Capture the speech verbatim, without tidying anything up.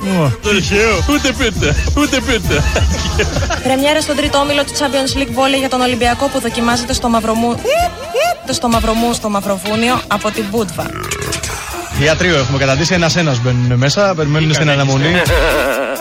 Τυχαίο. Ούτε πίτε. Ούτε πίτε. Πρεμιέρα στον τρίτο όμιλο του Champions League Volley για τον Ολυμπιακό που δοκιμάζεται στο Μαυρομού. στο Μαυρομού στο Μαυροβούνιο από την Μπούτβα. Για τρίο έχουμε καταντήσει, ένας-ένας μπαίνουν μέσα, περιμένουν στην αναμονή.